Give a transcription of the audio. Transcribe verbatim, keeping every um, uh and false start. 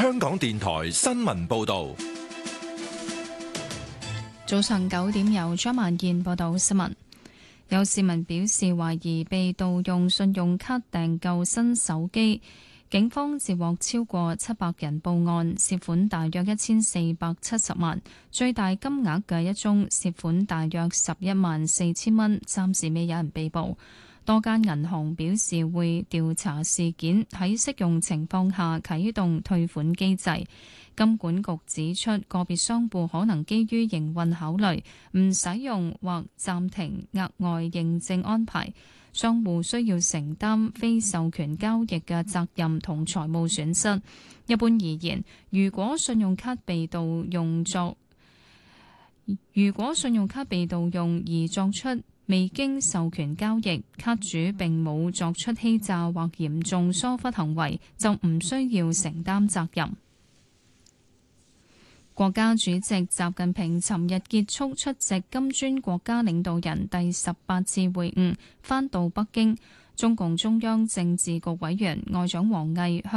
香港電台新聞報道。 早上九點，由張萬燕報道新聞。有市民表示懷疑被盜用信用卡訂購新手機，警方接獲超過七百人報案，涉款大約一千四百七十萬，最大金額嘅一宗涉款大約十一萬四千蚊，暫時未有人被捕。多間銀行表示會調查事件，喺適用情況下啟動退款機制。金管局指出，個別商戶可能基於營運考慮，唔使用或暫停額外認證安排，商戶需要承擔非授權交易嘅責任同財務損失。一般而言，如果信用卡被盜用作如果信用卡被盜用而作出未經授權交易，卡主並冇作出欺詐或嚴重疏忽行為，就唔需要承擔責任。國家主席習近平尋日結束出席金磚國家領導人第十八次會晤，返到北京。中共中央政治局委員外長王毅向